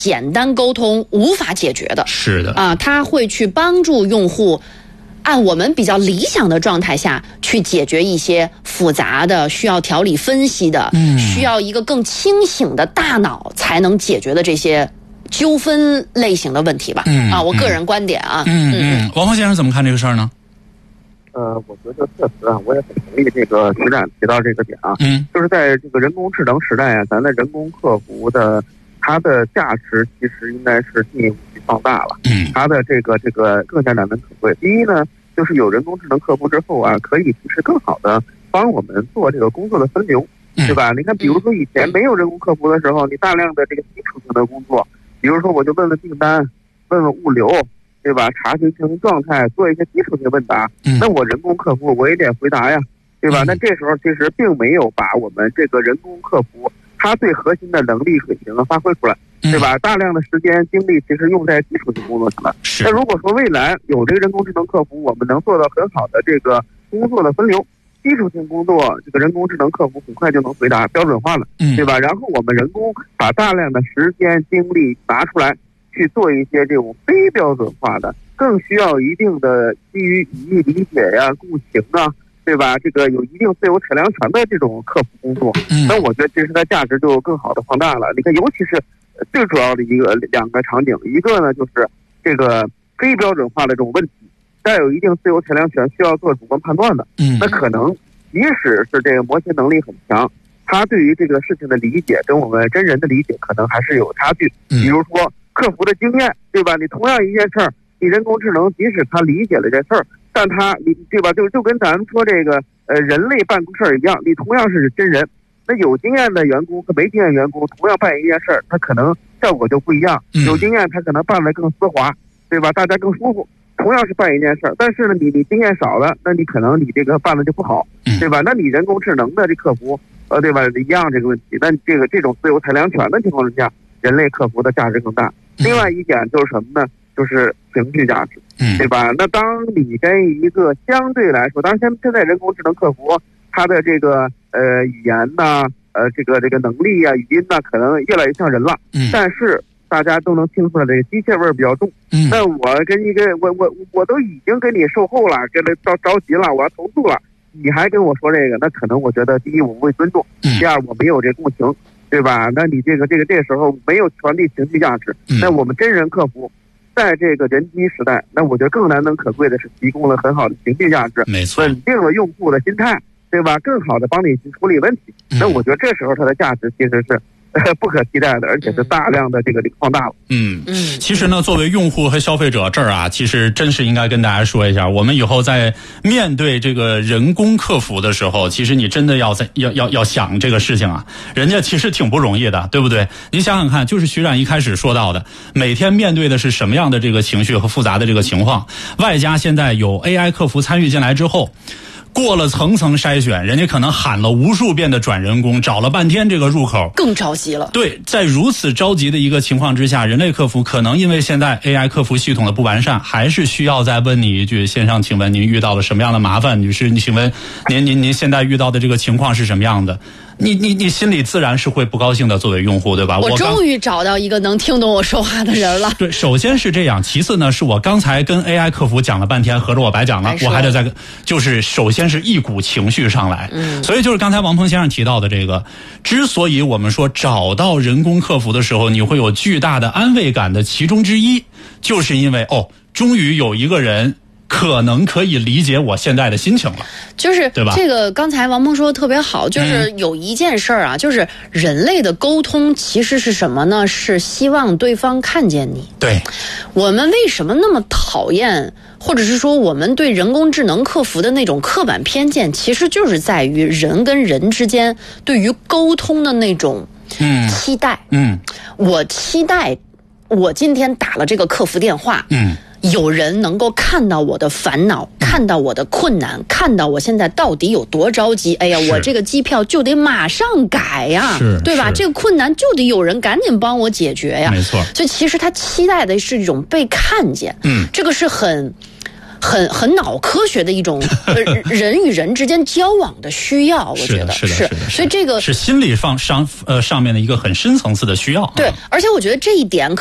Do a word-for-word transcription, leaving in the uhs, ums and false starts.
简单沟通无法解决的。 是的啊，它会去帮助用户按我们比较理想的状态下去解决一些复杂的需要条理分析的、嗯、需要一个更清醒的大脑才能解决的这些纠纷类型的问题吧。嗯啊，我个人观点啊。 嗯嗯，嗯王峰先生怎么看这个事儿呢？ 呃，我觉得确实啊，我也很同意这个徐展提到这个点啊。嗯，就是在这个人工智能时代啊，咱的人工客服的它的价值其实应该是进一步去放大了。嗯，它的这个这个更加难能可贵。第一呢，就是有人工智能客服之后啊，可以其实更好的帮我们做这个工作的分流，对吧？你看，比如说以前没有人工客服的时候，你大量的这个基础性的工作，比如说我就问问订单，问问物流。对吧？查询情形状态，做一些基础性问答。嗯，那我人工客服我也得回答呀，对吧？嗯、那这时候其实并没有把我们这个人工客服它最核心的能力水平发挥出来，对吧？嗯、大量的时间精力其实用在基础性工作上了。那如果说未来有这个人工智能客服，我们能做到很好的这个工作的分流，基础性工作这个人工智能客服很快就能回答，标准化了，嗯、对吧？然后我们人工把大量的时间精力拿出来。去做一些这种非标准化的，更需要一定的基于语义理解呀、共情啊，对吧？这个有一定自由裁量权的这种客服工作，嗯，那我觉得这是它价值就更好的放大了。你看，尤其是最主要的一个两个场景，一个呢就是这个非标准化的这种问题，带有一定自由裁量权，需要做主观判断的，嗯，那可能即使是这个模型能力很强，它对于这个事情的理解跟我们真人的理解可能还是有差距，比如说。客服的经验，对吧？你同样一件事儿，你人工智能即使他理解了这事儿，但他你对吧？就就跟咱们说这个呃人类办公事儿一样，你同样是真人，那有经验的员工和没经验员工同样办一件事儿，他可能效果就不一样。有经验他可能办得更丝滑，对吧？大家更舒服。同样是办一件事儿，但是呢，你你经验少了，那你可能你这个办的就不好，对吧？那你人工智能的这客服，呃，对吧？一样这个问题，那这个这种自由裁量权的情况之下，人类客服的价值更大。另外一点就是什么呢？就是情绪价值，对吧？那当你跟一个相对来说，当然现现在人工智能客服它的这个呃语言呐、呃这个这个能力啊、语音呐、可能越来越像人了，但是大家都能听出来这个机械味儿比较重。那我跟一个我我我都已经跟你售后了，跟他着着急了，我要投诉了，你还跟我说这个，那可能我觉得第一我不会尊重，第二我没有这共情。对吧？那你这个这个这个时候没有传递情绪价值，那我们真人客服，在这个人机时代，那我觉得更难能可贵的是提供了很好的情绪价值， 没错， 稳定了用户的心态，对吧？更好的帮你去处理问题。那我觉得这时候它的价值其实是。不可替代的，而且是大量的这个放大了。 嗯嗯，其实呢，作为用户和消费者这儿啊，其实真是应该跟大家说一下，我们以后在面对这个人工客服的时候，其实你真的要在要要要想这个事情啊，人家其实挺不容易的，对不对？你想想看，就是徐冉一开始说到的，每天面对的是什么样的这个情绪和复杂的这个情况，外加现在有 A I 客服参与进来之后。过了层层筛选，人家可能喊了无数遍的转人工，找了半天这个入口， 更着急了。 对，在如此着急的一个情况之下，人类客服可能因为现在 A I 客服系统的不完善，还是需要再问你一句：线上请问您遇到了什么样的麻烦？女士，你请问您您您现在遇到的这个情况是什么样的？你你你心里自然是会不高兴的，作为用户，对吧？ 我终于找到一个能听懂我说话的人了。 对，首先是这样，其次呢，是我刚才跟 A I 客服讲了半天，合着我白讲了，我还得再就是首先是一股情绪上来，嗯，所以就是刚才王鹏先生提到的这个，之所以我们说找到人工客服的时候，你会有巨大的安慰感的其中之一，就是因为哦，终于有一个人。可能可以理解我现在的心情了， 就是对吧？ 这个刚才王鹏说的特别好，就是有一件事儿啊，嗯、就是人类的沟通其实是什么呢？是希望对方看见你。 对， 我们为什么那么讨厌，或者是说我们对人工智能客服的那种刻板偏见，其实就是在于人跟人之间对于沟通的那种期待。嗯，嗯我期待我今天打了这个客服电话。嗯。有人能够看到我的烦恼，看到我的困难，看到我现在到底有多着急。哎呀，我这个机票就得马上改呀，对吧？这个困难就得有人赶紧帮我解决呀。 没错。 所以其实他期待的是一种被看见，嗯，这个是很很很脑科学的一种呃人与人之间交往的需要，我觉得是是的， 所以这个是心理上上呃上面的一个很深层次的需要。 对，而且我觉得这一点。